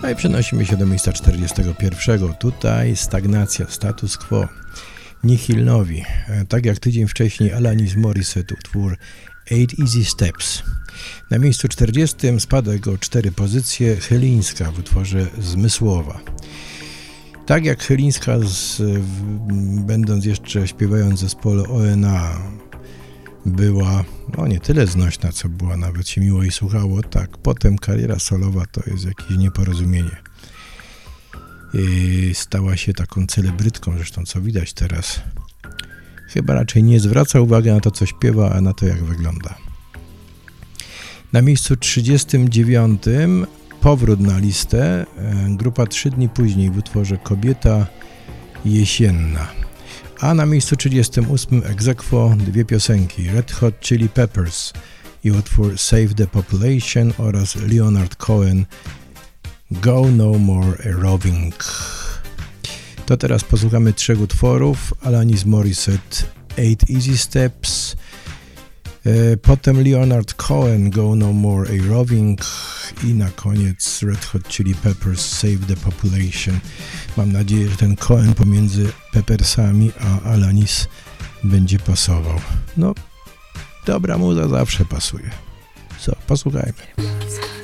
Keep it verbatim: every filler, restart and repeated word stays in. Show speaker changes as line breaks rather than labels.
No i przenosimy się do miejsca czterdziestego pierwszego. Tutaj stagnacja, status quo. Nihil novi. Tak jak tydzień wcześniej Alanis Morissette, utwór Eight Easy Steps. Na miejscu czterdziestym spadek o cztery pozycje Chylińska w utworze Zmysłowa. Tak jak Chylińska, z, w, będąc jeszcze śpiewając w zespole O N A, była no nie tyle znośna, co była, nawet się miło jej słuchało, tak potem kariera solowa to jest jakieś nieporozumienie. I stała się taką celebrytką, zresztą co widać teraz. Chyba raczej nie zwraca uwagi na to, co śpiewa, a na to, jak wygląda. Na miejscu trzydziestym dziewiątym powrót na listę, grupa trzy dni później w utworze Kobieta jesienna. A na miejscu trzydziestym ósmym ex aequo dwie piosenki, Red Hot Chili Peppers i utwór Save the Population oraz Leonard Cohen Go No More Roving. To teraz posłuchamy trzech utworów, Alanis Morissette Eight Easy Steps, potem Leonard Cohen Go No More A Roving i na koniec Red Hot Chili Peppers Save the Population. Mam nadzieję, że ten Cohen pomiędzy Peppersami a Alanis będzie pasował. No, dobra muza zawsze pasuje. Co, posłuchajmy.